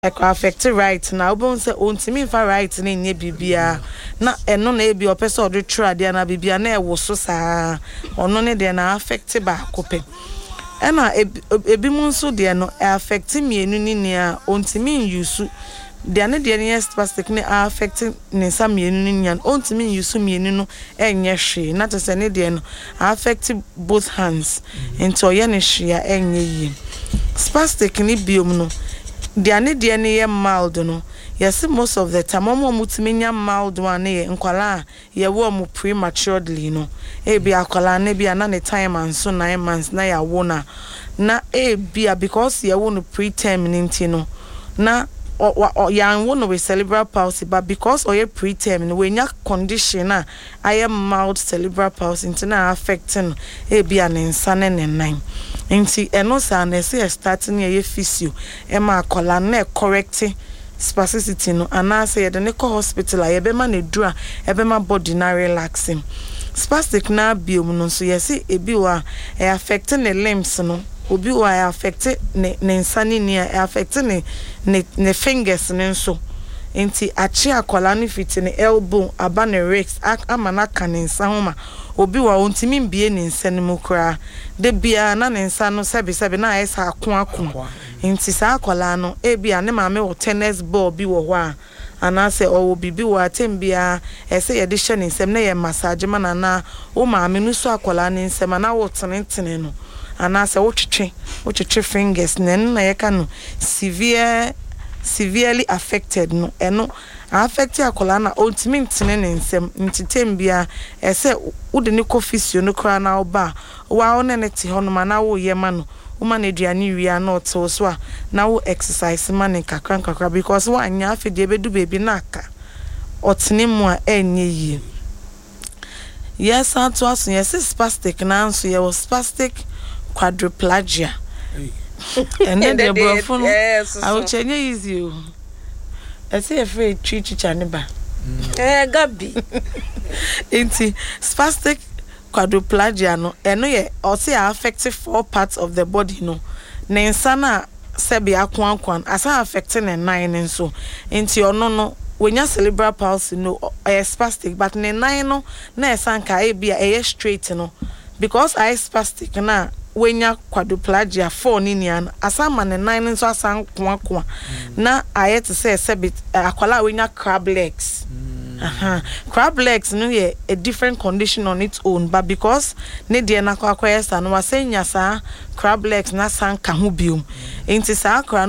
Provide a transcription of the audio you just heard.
affect right now obon say ontimi fa right na nye bibia na eno na ebi opese odo tru ade na bibia na ewo so saa ono ne de na affect ba kope ena ebi mun so de no affect mienu ni nia ontimi yusu de ane de ne spastic ne affect ne sa mienu ni nia ontimi yusu mienu no enye hwe na to se ne de no affect both hands into ye ne hwe enye yi spastic ni biom no the ane mild no yes most of the time omo mutimenya mild one ye nkwala ye wo mu prematurely no e bia akwala na bia na ne time and so 9 months na ya wo na e bia because ye wo no preterm ninti no na ya wo no with cerebral palsy but because or ye preterm no we nya condition na I am mild cerebral palsy into na affecting e bia ne nsa ne ne nan nti eno sa na se starting ye physio e ma akola na correct spasticity no ana say ye ne ko hospital ye be ma na dura e be ma body na relaxing spastic na biom no so ye se ebi wa e affecting the limbs no obi wa affect ne nsani ni affect ne fingers ne so nti achi akola no fit ne elbow aba ne wrist amana kan nsa homa obi wa ontimi mbie ne nsa ne mukra de bia na ne nsa no sebe na esa ako nti sa akola no e bia ne maame wo tennis ball bi wo ho a anase o bibi wo atembia ese ye de hye ne nsem na ye massage mana na wo maame no so akola ne nsem na wo tenetene no anase wo twetwe fingers nen na ye ka no severely affected no eno affect akola na ultimate ntene ne nsem ntitembia ese wo de ne physio no kra na oba wa wo ne te hono ma na wo ye ma no wo ma na duane wi na oto so a na wo exercise ma ne kakra because wo anya afede bedu baby na aka otene mu a enye yi yes ato aso yes spastic na anso ye was spastic quadriplegia and then the brofun I will change easy I say afraid chicha neba gabi inti spastic quadriplegia no eno ye o say affect 4 parts of the body no ne nsa na sebi akwan asa affecting ne nine nso inti ono no wenya cerebral palsy no spastic but ne nine no na esanka e bia e straight no because I spastic na wenya quadriplegia 4 nian asama ne 9 nso asan kwa na ayet say sebit akwala wenya crab legs crab legs no ye a different condition on its own but because ne de na kwa yes no wasenya sa crab legs na san ka ho biom enti sa akra